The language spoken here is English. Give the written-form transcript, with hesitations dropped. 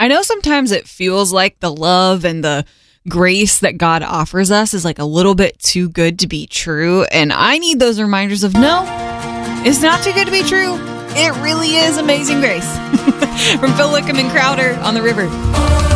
know sometimes it feels like the love and the grace that God offers us is like a little bit too good to be true. And I need those reminders of, no, it's not too good to be true. It really is amazing grace. From Phil Wickham and Crowder on the River.